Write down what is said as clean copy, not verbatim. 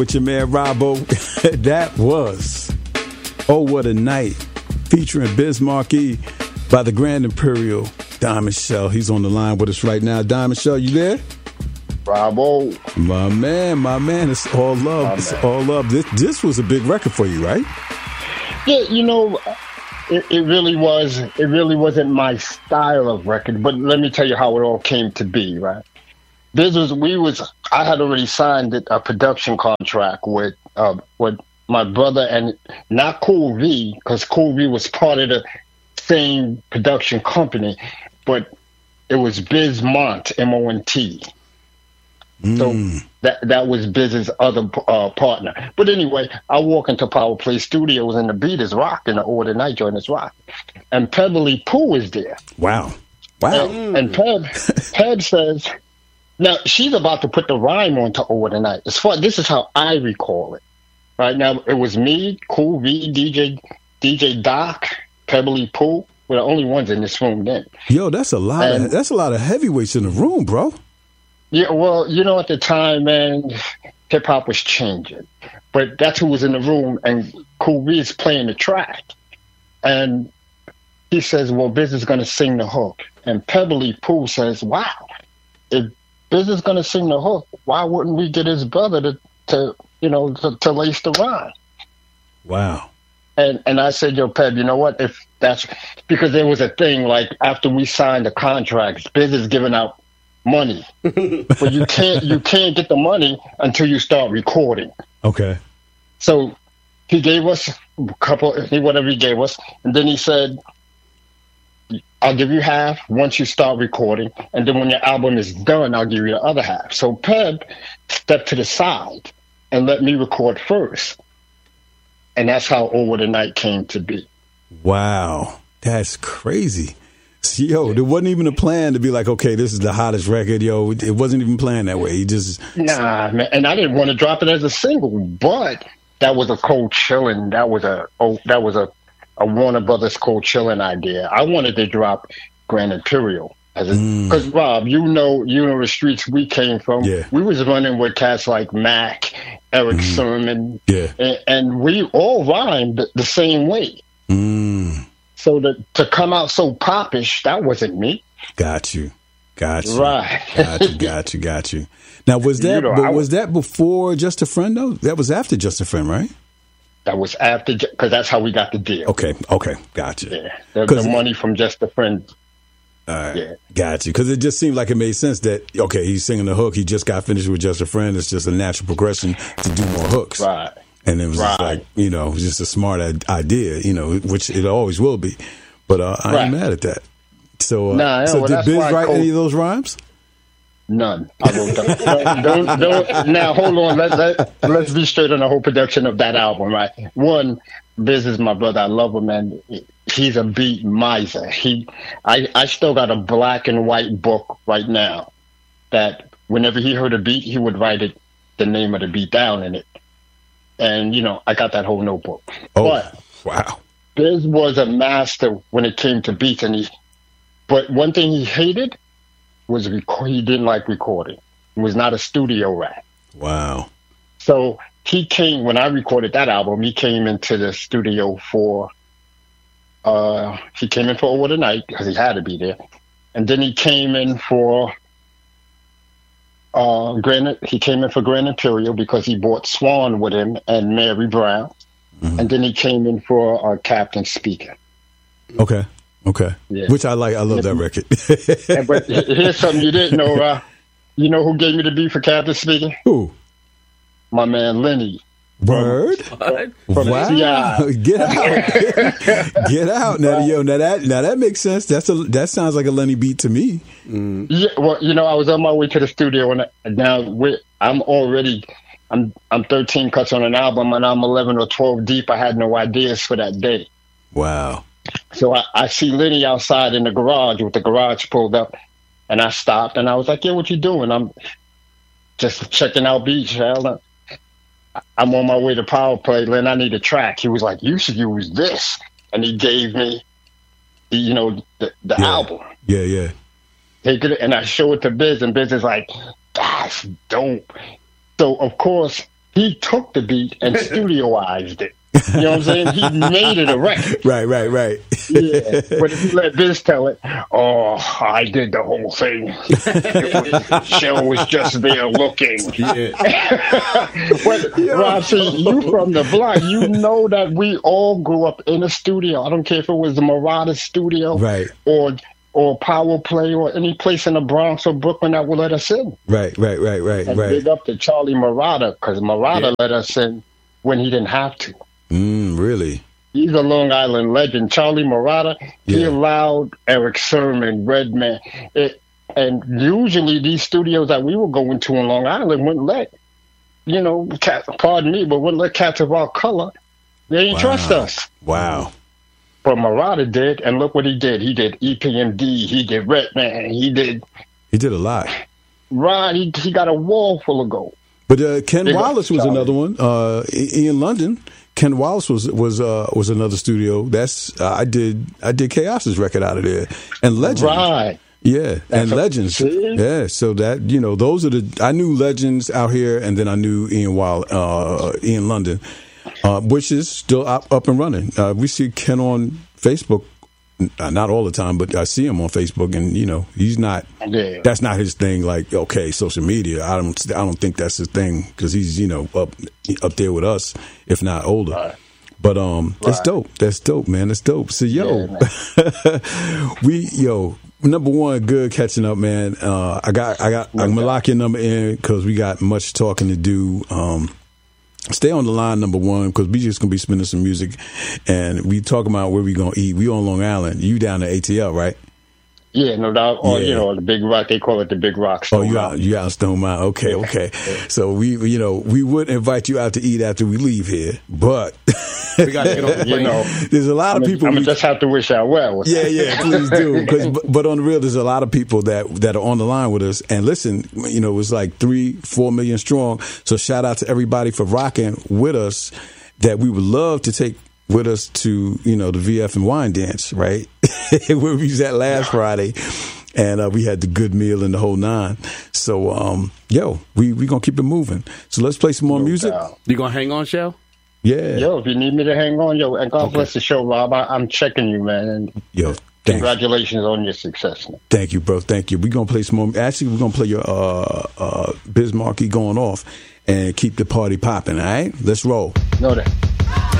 With your man Robbo. That was Oh What a Night, featuring Biz Markie by the Grand Imperial, Diamond Shell. He's on the line with us right now. Diamond Shell, you there? Bravo. My man. It's all love. It's all love. This was a big record for you, right? Yeah, it really was. It really wasn't my style of record, but let me tell you how it all came to be, right? I had already signed a production contract with my brother, and not Cool V, because Cool V was part of the same production company, but it was Biz Mont, M-O-N-T. So that was Biz's other partner. But anyway, I walk into Power Play Studios and the beat is rocking, the All the Night joint is rocking. And Pebbly Pooh is there. Wow. And Peb says, now she's about to put the rhyme onto All the Night. This is how I recall it. Right now, it was me, Cool V, DJ Doc, Pebbly Pooh. We're the only ones in this room then. Yo, that's a lot of heavyweights in the room, bro. Yeah, well, at the time, man, hip hop was changing, but that's who was in the room, and Cool V is playing the track, and he says, "Well, Biz is going to sing the hook," and Pebbly Pooh says, "Wow, if Biz is going to sing the hook, why wouldn't we get his brother to lace the rhyme?" Wow. And I said, "Yo, Peb, you know what? If that's because there was a thing like after we signed the contracts, Biz is giving out money, but you can't get the money until you start recording." Okay. So he gave us whatever he gave us, and then he said, "I'll give you half once you start recording, and then when your album is done, I'll give you the other half." So Peb stepped to the side and let me record first, and that's how Over the Night came to be. Wow, that's crazy. Yo, there wasn't even a plan to be like, okay, this is the hottest record. Yo, it wasn't even planned that way. He just nah, man. And I didn't want to drop it as a single, but that was a Cold Chillin'. That was a Warner Brothers Cold Chillin' idea. I wanted to drop Grand Imperial because Rob, you know the streets we came from. Yeah. We was running with cats like Mac, Eric Sermon, yeah, and we all rhymed the same way. So to come out so popish, that wasn't me. Got you. Right. Got you. Now, was that before Just a Friend, though? That was after Just a Friend, right? That was after, because that's how we got the deal. Okay, got you. Yeah, the money from Just a Friend. All right, yeah. Got you. Because it just seemed like it made sense that, okay, he's singing the hook, he just got finished with Just a Friend, it's just a natural progression to do more hooks. Right. And it was just like, it was just a smart idea, which it always will be. But I ain't mad at that. So, did Biz write any of those rhymes? None. I wrote them. Don't, now, hold on. Let's be straight on the whole production of that album, right? One, Biz is my brother. I love him, man. He's a beat miser. I still got a black and white book right now that whenever he heard a beat, he would write the name of the beat down in it. And, I got that whole notebook. Oh, but wow. Biz was a master when it came to beats. But one thing he hated was he didn't like recording. He was not a studio rat. Wow. So when I recorded that album, he came into the studio for Over the Night because he had to be there. And then he came in for Grand Imperial because he brought Swan with him and Mary Brown. Mm-hmm. And then he came in for Captain Speaker. Okay. Yeah. Which I like. I love that record. But here's something you didn't know. You know who gave me the beat for Captain Speaker? Who? My man Lenny. Word? Wow. CI. Get out. Get out. Now that makes sense. That sounds like a Lenny beat to me. Mm. Yeah, well, I was on my way to the studio and now I'm 13 cuts on an album and I'm 11 or 12 deep. I had no ideas for that day. Wow. So I see Lenny outside in the garage with the garage pulled up, and I stopped and I was like, "Yeah, what you doing?" I'm just checking out beats. I'm on my way to Power Play, Len. I need a track. He was like, "You should use this," and he gave me, the album. Yeah. Take it, and I show it to Biz, and Biz is like, "That's dope." So of course, He took the beat and studioized it. You know what I'm saying? He made it a record. Right. Yeah. But if you let Biz tell it, I did the whole thing. Shell was just there looking. Yeah. But Rashi, you from the block, you know that we all grew up in a studio. I don't care if it was the Murata studio, Right. or Power Play or any place in the Bronx or Brooklyn that would let us in. Right. And big up to Charlie Murata, because Murata let us in when he didn't have to. Really? He's a Long Island legend. Charlie Murata, he Yeah. allowed Eric Sermon, Redman. And usually these studios that we were going to in Long Island wouldn't let, pardon me, but wouldn't let cats of our color. They didn't trust us. Wow. But Murata did, and look what he did. He did EPMD, he did Redman, he did He did a lot. Ron, he got a wall full of gold. But Ken Big up Wallace was Charlie. another one. In London, Ken Wallace was another studio. That's I did Chaos's record out of there, and Legends. Right. Yeah, and Legends. See? Yeah, so that those are I knew Legends out here, and then I knew Ian London, which is still up and running. We see Ken on Facebook. Not all the time, but I see him on Facebook, and he's not. Yeah. That's not his thing. Like, okay, social media. I don't think that's his thing because he's up there with us, if not older. Right. But that's dope. That's dope, man. That's dope. So number one, good catching up, man. I'm gonna lock your number in because we got much talking to do. Stay on the line, number one, because we just gonna be spinning some music, and we talking about where we gonna eat. We on Long Island. You down at ATL, right? Yeah, no doubt. Or Yeah. the Big Rock. They call it the Big Rock. Oh, you out in Stone Mountain. Okay. So we would invite you out to eat after we leave here, but We got to get on the plane. there's a lot of people. I'm just have to wish y'all well. Yeah, please do. But on the real, there's a lot of people that are on the line with us. And listen, it's like 3-4 million strong. So shout out to everybody for rocking with us. That we would love to take with us to the VF and Wine Dance, right? Where we was at last Friday. And we had the good meal and the whole nine. So, we gonna keep it moving. So let's play some more music. doubt. You going to hang on, Shell? Yeah. Yo, if you need me to hang on, and God bless the show, Rob. I'm checking you, man. And Yo, thanks. congratulations on your success, man. Thank you, bro. Thank you. We're going to play some more. Actually, we're going to play your Biz Markie going off and keep the party popping, all right? Let's roll. Know that.